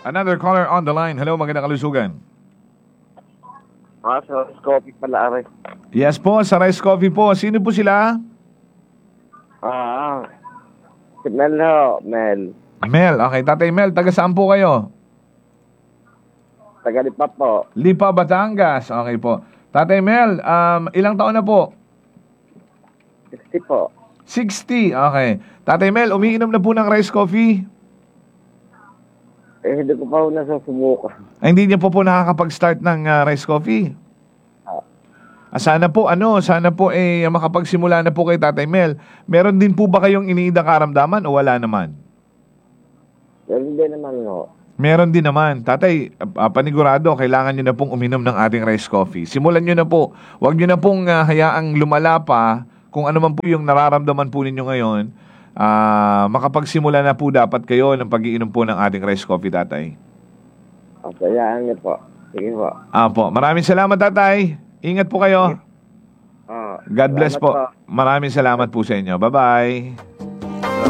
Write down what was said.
Another caller on the line. Hello, magandang kalusugan. Sa coffee pala, aray. Yes po, sa Rice Coffee po. Sino po sila? Si Mel ho, Mel. Mel. Okay, Tatay Mel, taga saan po kayo? Tagalipap po. Lipa, Batangas. Okay po. Tatay Mel, ilang taon na po? 60 po. 60. Okay. Tatay Mel, umiinom na po ng Rice Coffee? Hindi ko pa ho nasusubukan. Ay, hindi niyo po nakakapag-start ng Rice Coffee? Sana po makapagsimula na po kay Tatay Mel. Meron din po ba kayong iniidang karamdaman o wala naman? Pero hindi naman ho. Meron din naman. Tatay, panigurado, kailangan nyo na pong uminom ng ating Rice Coffee. Simulan nyo na po. Huwag nyo na pong hayaang lumala pa kung ano man po yung nararamdaman po ninyo ngayon. Makapagsimula na po dapat kayo ng pag-iinom po ng ating Rice Coffee, Tatay. Sayaan niyo po. Sige po. Po. Maraming salamat, Tatay. Ingat po kayo. God bless Salamat po. Maraming salamat po sa inyo. Bye-bye.